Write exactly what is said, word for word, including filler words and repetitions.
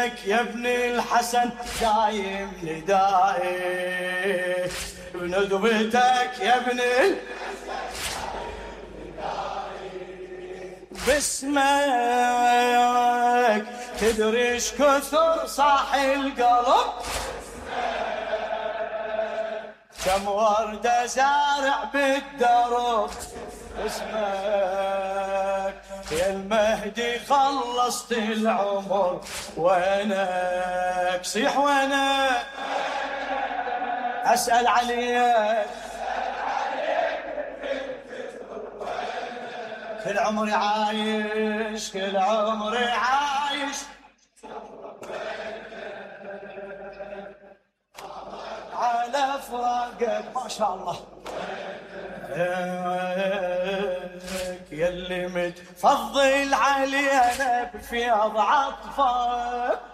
يا ابن الحسن دايم ندائي، بندبتك يا ابن باسمك تدري ايش كثر صاح القلب، كم وردة زارع بالدرب اسمك يا المهدي خلصت العمر، وينك صيح وينك أسأل عليك كل عمري عايش كل عمري عايش على فراقك ما شاء الله، يلي متفضل علينا بفيض عطفك،